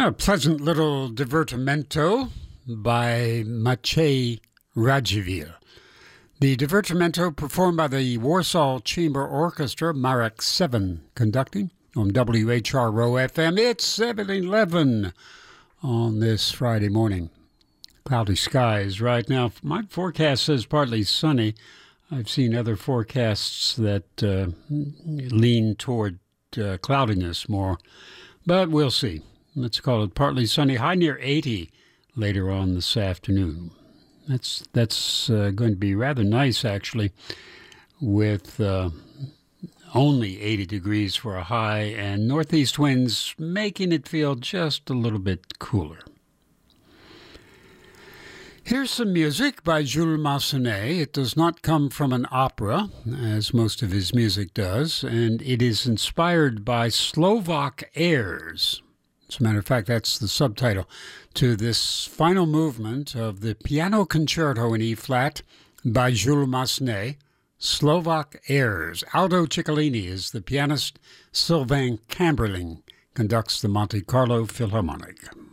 A pleasant little divertimento by Maciej Radziwiłł. The divertimento performed by the Warsaw Chamber Orchestra, Marek 7 conducting on WHRO FM. It's 7:11 on this Friday morning. Cloudy skies right now. My forecast says partly sunny. I've seen other forecasts that lean toward cloudiness more, but we'll see. Let's call it partly sunny. High near 80 later on this afternoon. That's going to be rather nice, actually, with only 80 degrees for a high and northeast winds making it feel just a little bit cooler. Here's some music by Jules Massenet. It does not come from an opera, as most of his music does, and it is inspired by Slovak airs. As a matter of fact, that's the subtitle to this final movement of the Piano Concerto in E-flat by Jules Massenet, Slovak airs. Aldo Ciccolini is the pianist. Sylvain Camberling conducts the Monte Carlo Philharmonic.